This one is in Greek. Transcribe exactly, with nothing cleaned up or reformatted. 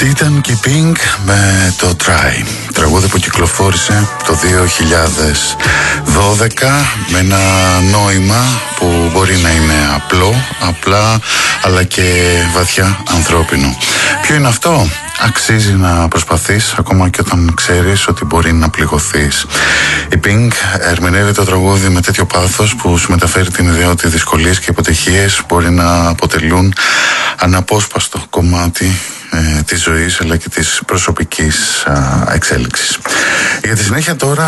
Ήταν και η Pink με το Try, τραγούδι που κυκλοφόρησε το δύο χιλιάδες δώδεκα με ένα νόημα που μπορεί να είναι απλό, απλά, αλλά και βαθιά ανθρώπινο. Ποιο είναι αυτό? Αξίζει να προσπαθείς ακόμα και όταν ξέρεις ότι μπορεί να πληγωθείς. Η Pink ερμηνεύει το τραγούδι με τέτοιο πάθος που σου μεταφέρει την ιδέα ότι οι δυσκολίες και οι αποτυχίες μπορεί να αποτελούν αναπόσπαστο κομμάτι ε, της ζωής αλλά και της προσωπικής α, εξέλιξης. Για τη συνέχεια τώρα